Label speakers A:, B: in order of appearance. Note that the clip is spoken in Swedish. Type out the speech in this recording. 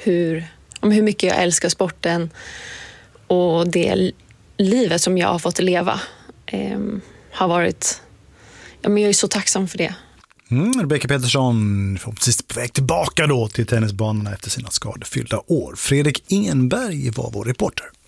A: hur mycket jag älskar sporten och det livet som jag har fått leva har varit... Ja, men jag är så tacksam för det.
B: Rebecca Petersson, förhoppningsvis på väg tillbaka då till tennisbanorna efter sina skadefyllda år. Fredrik Enberg var vår reporter.